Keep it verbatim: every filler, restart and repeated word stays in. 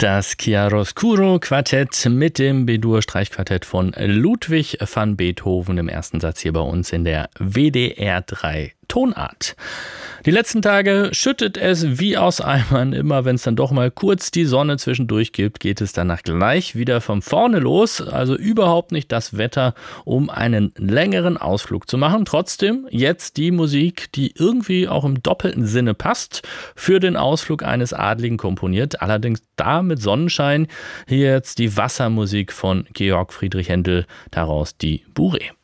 Das Chiaroscuro Quartett mit dem B-Dur Streichquartett von Ludwig van Beethoven im ersten Satz hier bei uns in der W D R drei Tonart. Die letzten Tage schüttet es wie aus Eimern. Immer wenn es dann doch mal kurz die Sonne zwischendurch gibt, geht es danach gleich wieder von vorne los. Also überhaupt nicht das Wetter, um einen längeren Ausflug zu machen. Trotzdem jetzt die Musik, die irgendwie auch im doppelten Sinne passt, für den Ausflug eines Adligen komponiert. Allerdings da mit Sonnenschein. Hier jetzt die Wassermusik von Georg Friedrich Händel, daraus die Bourrée.